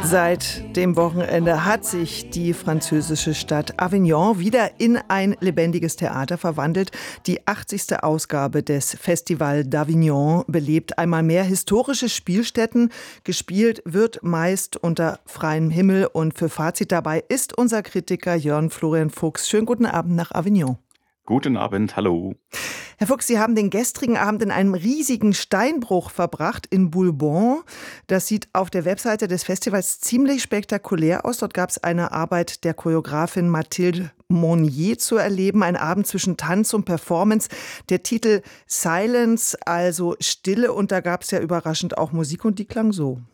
Seit dem Wochenende hat sich die französische Stadt Avignon wieder in ein lebendiges Theater verwandelt. Die 80. Ausgabe des Festival d'Avignon belebt einmal mehr historische Spielstätten. Gespielt wird meist unter freiem Himmel und für Fazit dabei ist unser Kritiker Jörn Florian Fuchs. Schönen guten Abend nach Avignon. Guten Abend, hallo. Herr Fuchs, Sie haben den gestrigen Abend in einem riesigen Steinbruch verbracht in Boulbon. Das sieht auf der Webseite des Festivals ziemlich spektakulär aus. Dort gab es eine Arbeit der Choreografin Mathilde Monnier zu erleben. Ein Abend zwischen Tanz und Performance. Der Titel Silence, also Stille. Und da gab es ja überraschend auch Musik und die klang so.